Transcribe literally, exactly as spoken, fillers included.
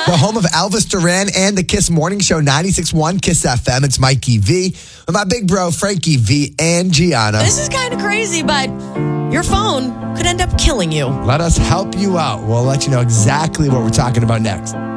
The home of Elvis Duran and the Kiss Morning Show, ninety-six point one Kiss F M. It's Mikey V with my big bro, Frankie V and Gianna. This is kind of crazy, but your phone could end up killing you. Let us help you out. We'll let you know exactly what we're talking about next.